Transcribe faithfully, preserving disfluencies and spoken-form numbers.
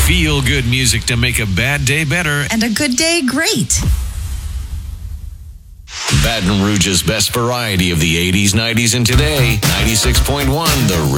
Feel-good music to make a bad day better. And a good day great. Baton Rouge's best variety of the eighties, nineties, and today. ninety-six point one, The